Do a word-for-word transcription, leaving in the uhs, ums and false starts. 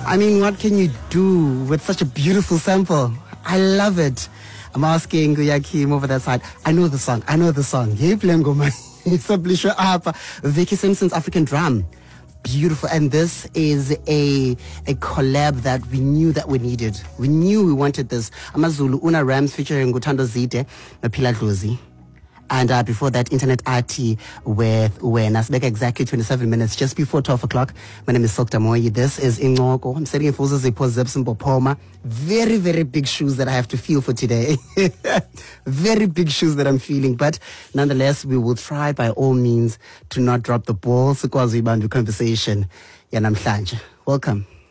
I mean, what can you do with such a beautiful sample? I love it. I'm asking Yakim over that side. I know the song. I know the song. Hey, Plengoma. It's a blisha apa. Vicky Simpson's African Drum. Beautiful. And this is a a collab that we knew that we needed. We knew we wanted this. Amazulu Una Rams featuring Gutando Zide, Napila Dlozi. And uh, before that, Internet Arty with Uwena. Like exactly twenty-seven minutes just before twelve o'clock. My name is Sokta Moyi. This is Ingoko. I'm sitting in Fuza Zipo Zepson Bopoma. Very, very big shoes that I have to feel for today. Very big shoes that I'm feeling. But nonetheless, we will try by all means to not drop the ball. Sikwazi Bandu conversation. Yanam Welcome.